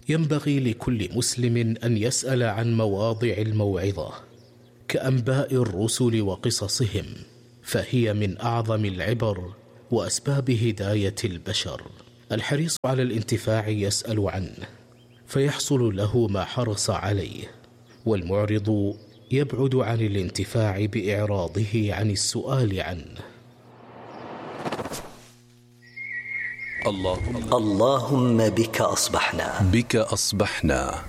ينبغي لكل مسلم أن يسأل عن مواضع الموعظة كأنباء الرسل وقصصهم، فهي من أعظم العبر وأسباب هداية البشر. الحريص على الانتفاع يسأل عنه فيحصل له ما حرص عليه، والمعرض يبعد عن الانتفاع بإعراضه عن السؤال عنه. اللهم بك أصبحنا.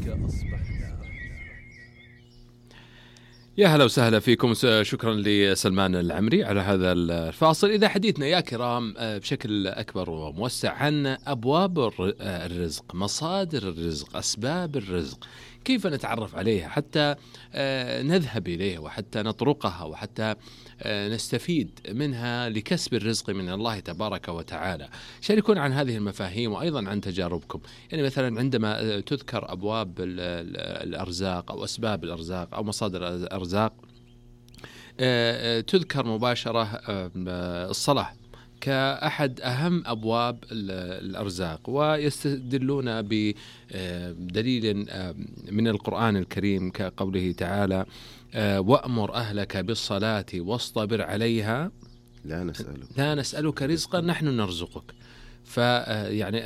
يا هلا وسهلا فيكم. شكرا لسلمان العمري على هذا الفاصل. إذا حديثنا يا كرام بشكل أكبر وموسع عن أبواب الرزق، مصادر الرزق، أسباب الرزق، كيف نتعرف عليها حتى نذهب إليها وحتى نطرقها وحتى نستفيد منها لكسب الرزق من الله تبارك وتعالى. شاركونا عن هذه المفاهيم وأيضا عن تجاربكم. يعني مثلا عندما تذكر أبواب الأرزاق أو أسباب الأرزاق أو مصادر الأرزاق، تذكر مباشرة الصلاة كأحد أهم أبواب الأرزاق، ويستدلون بدليل من القرآن الكريم كقوله تعالى: وأمر أهلك بالصلاة واصطبر عليها لا نسألك رزقا نحن نرزقك. فيعني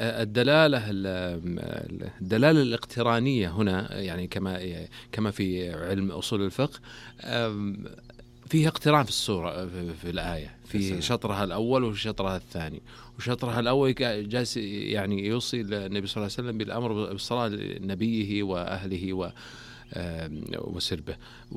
الدلالة الاقترانية هنا، يعني كما في علم أصول الفقه، فيها اقتران في السورة، في الآية، في شطرها الأول وفي شطرها الثاني. وشطرها الأول جالس يعني يوصي النبي صلى الله عليه وسلم بالأمر بالصلاة لنبيه وأهله وسربه،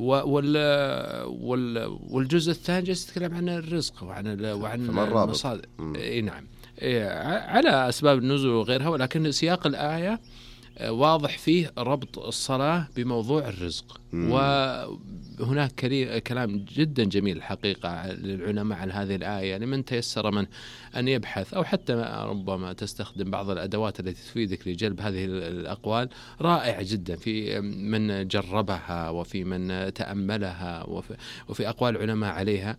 والجزء الثاني جالس يتكلم عن الرزق وعن المصادر. نعم، على أسباب النزول وغيرها، ولكن سياق الآية واضح فيه ربط الصلاة بموضوع الرزق. وهناك كلام جدا جميل الحقيقة للعلماء عن هذه الآية، لمن تيسر من أن يبحث أو حتى ربما تستخدم بعض الأدوات التي تفيدك لجلب هذه الأقوال. رائع جدا في من جربها وفي من تأملها وفي أقوال العلماء عليها.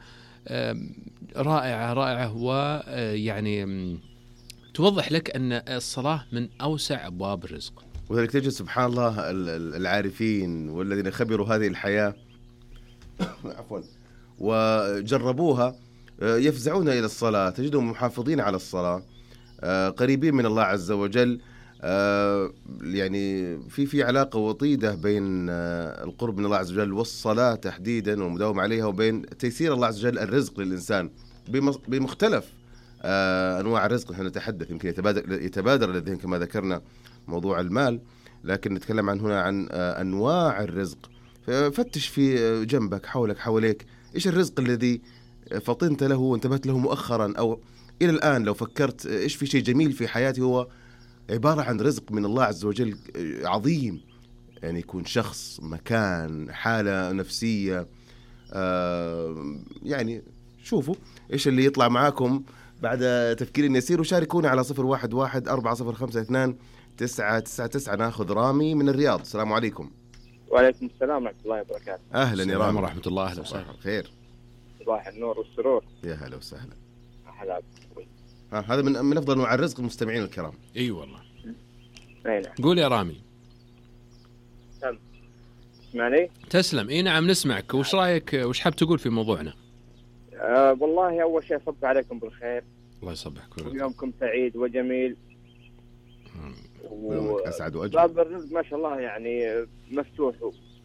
رائعة ويعني توضح لك أن الصلاة من أوسع أبواب الرزق. وذلك تجد سبحان الله العارفين والذين خبروا هذه الحياة عفوا وجربوها يفزعون إلى الصلاة، تجدهم محافظين على الصلاة، قريبين من الله عز وجل. يعني في علاقة وطيدة بين القرب من الله عز وجل والصلاة تحديدا والمداوم عليها، وبين تيسير الله عز وجل الرزق للإنسان بمختلف أنواع الرزق. نحن نتحدث يمكن يتبادر للذهن كما ذكرنا موضوع المال، لكن نتكلم هنا عن أنواع الرزق. ففتش في جنبك، حولك، حواليك، إيش الرزق الذي فطنت له وانتبهت له مؤخرا أو إلى الآن؟ لو فكرت إيش في شيء جميل في حياتي هو عبارة عن رزق من الله عز وجل عظيم، يعني يكون شخص، مكان، حالة نفسية. يعني شوفوا إيش اللي يطلع معاكم بعد تفكير يسير، وشاركونا على 0114405999. ناخذ رامي من الرياض. السلام عليكم. وعليكم السلام ورحمة الله وبركاته. أهلا يا رامي. ورحمة الله. أهلا وسهلا. خير. صباح النور والسرور. يا هلا وسهلا. أهلا. هذا من أفضل أنواع الرزق المستمعين الكرام. أي والله. نعم. قول يا رامي. تسمعني؟ تسلم. إيه نعم نسمعك. وش رأيك، وش حاب تقول في موضوعنا؟ والله أول شيء صب عليكم بالخير. الله يصبحك. ويومكم سعيد وجميل. أسعد وأجمل. باب الرزق ما شاء الله يعني مفتوح.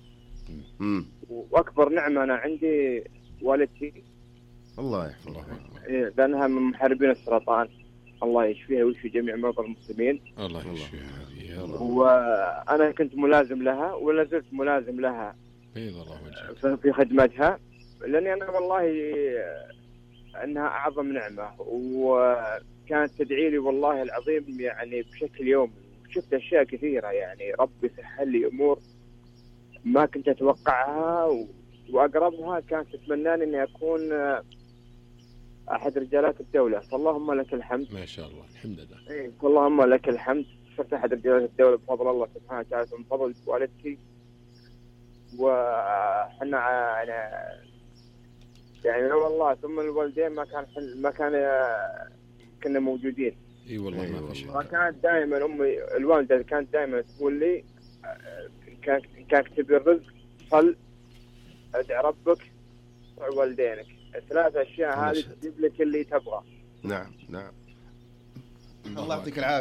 وأكبر نعمة أنا عندي والدتي، الله يحفظها، لأنها من محاربين السرطان. الله يشفيها ويشفي جميع مرضى المسلمين. الله يشفيها يا رب. وأنا كنت ملازم لها ولا زلت ملازم لها في خدمتها، لأني أنا والله أنها أعظم نعمة، وكانت تدعي لي والله العظيم يعني بشكل يومي. شفت أشياء كثيرة، يعني ربي سهل لي أمور ما كنت أتوقعها، وأقربها كانت تتمناني أني أكون أحد رجالات الدولة. فاللهم لك الحمد. ما شاء الله، الحمد لله. اللهم لك الحمد. صرت أحد رجالات الدولة بفضل الله سبحانه وتعالى، من فضل والدتي. وحنا يعني والله ثم الوالدين ما كان كنا موجودين. اي والله ما في شك. وكانت دائما امي الوالده كانت دائما تقول لي كانك تبي الرزق صل، ادع ربك، والدينك، الثلاث اشياء هذه تجيب لك اللي تبغاه. نعم. الله يعطيك العافيه.